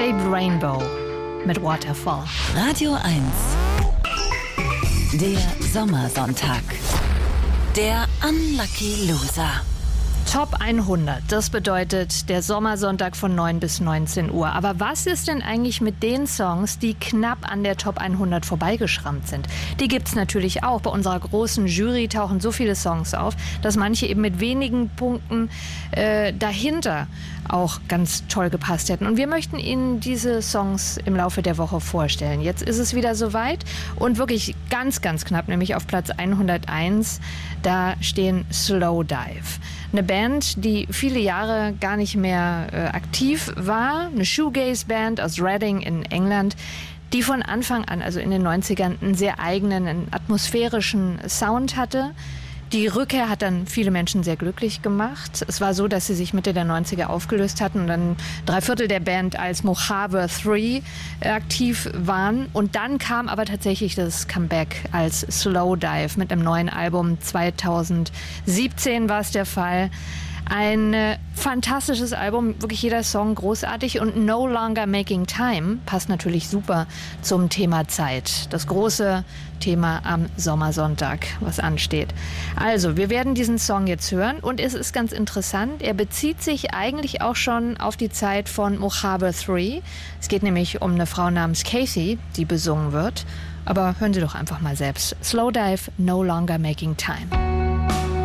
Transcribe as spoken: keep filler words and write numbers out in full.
Babe Rainbow mit Waterfall. Radio eins. Der Sommersonntag. Der Unlucky Loser. Top hundert, das bedeutet der Sommersonntag von neun bis neunzehn Uhr. Aber was ist denn eigentlich mit den Songs, die knapp an der Top hundert vorbeigeschrammt sind? Die gibt's natürlich auch. Bei unserer großen Jury tauchen so viele Songs auf, dass manche eben mit wenigen Punkten äh, dahinter auch ganz toll gepasst hätten. Und wir möchten Ihnen diese Songs im Laufe der Woche vorstellen. Jetzt ist es wieder soweit und wirklich ganz, ganz knapp, nämlich auf Platz hunderteins, da stehen Slowdive. Eine Band, die viele Jahre gar nicht mehr äh, aktiv war, eine Shoegaze-Band aus Reading in England, die von Anfang an, also in den neunzigern, einen sehr eigenen, einen atmosphärischen Sound hatte. Die Rückkehr hat dann viele Menschen sehr glücklich gemacht. Es war so, dass sie sich Mitte der neunziger aufgelöst hatten und dann drei Viertel der Band als Mojave drei aktiv waren. Und dann kam aber tatsächlich das Comeback als Slowdive mit einem neuen Album. zweitausendsiebzehn war es der Fall. Ein äh, fantastisches Album, wirklich jeder Song großartig, und No Longer Making Time passt natürlich super zum Thema Zeit. Das große Thema am Sommersonntag, was ansteht. Also, wir werden diesen Song jetzt hören und es ist ganz interessant, er bezieht sich eigentlich auch schon auf die Zeit von Mojave drei. Es geht nämlich um eine Frau namens Casey, die besungen wird. Aber hören Sie doch einfach mal selbst. Slowdive, No Longer Making Time.